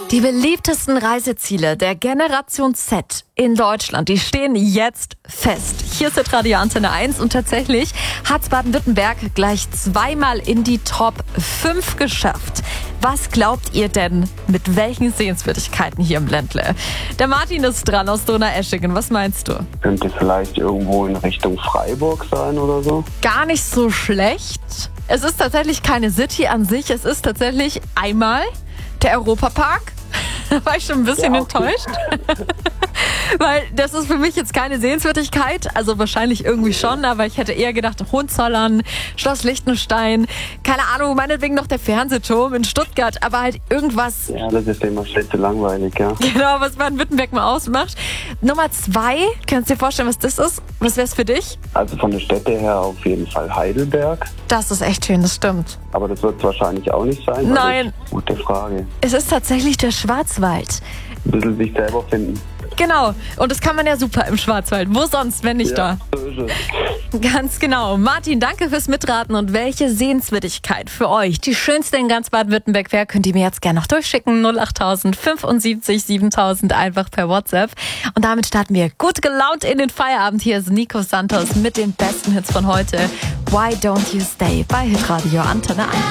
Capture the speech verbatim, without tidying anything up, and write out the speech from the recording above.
Die beliebtesten Reiseziele der Generation Z in Deutschland, die stehen jetzt fest. Hier ist Radio Antenne eins und tatsächlich hat Baden-Württemberg gleich zweimal in die Top fünf geschafft. Was glaubt ihr denn, mit welchen Sehenswürdigkeiten hier im Ländle? Der Martin ist dran aus Donaueschingen. Was meinst du? Könnte vielleicht irgendwo in Richtung Freiburg sein oder so? Gar nicht so schlecht. Es ist tatsächlich keine City an sich. Es ist tatsächlich einmal der Europapark. Da war ich schon ein bisschen ja, okay. enttäuscht. Weil das ist für mich jetzt keine Sehenswürdigkeit. Also wahrscheinlich irgendwie schon, aber ich hätte eher gedacht Hohenzollern, Schloss Liechtenstein, keine Ahnung, meinetwegen noch der Fernsehturm in Stuttgart, aber halt irgendwas. Ja, das ist immer schlecht langweilig, ja. Genau, was Baden-Württemberg mal ausmacht. Nummer zwei, kannst du dir vorstellen, was das ist? Was wäre es für dich? Also von der Städte her auf jeden Fall Heidelberg. Das ist echt schön, das stimmt. Aber das wird es wahrscheinlich auch nicht sein. Nein. Gute Frage. Es ist tatsächlich der Schwarzwald. Ein bisschen sich selber finden. Genau, und das kann man ja super im Schwarzwald. Wo sonst, wenn nicht ja, da? So ist es. Ganz genau. Martin, danke fürs Mitraten. Und welche Sehenswürdigkeit für euch die schönste in ganz Baden-Württemberg wäre, könnt ihr mir jetzt gerne noch durchschicken. null acht fünfundsiebzig siebentausend einfach per WhatsApp. Und damit starten wir gut gelaunt in den Feierabend. Hier ist Nico Santos mit den besten Hits von heute. Why Don't You Stay bei Hitradio Antenne eins.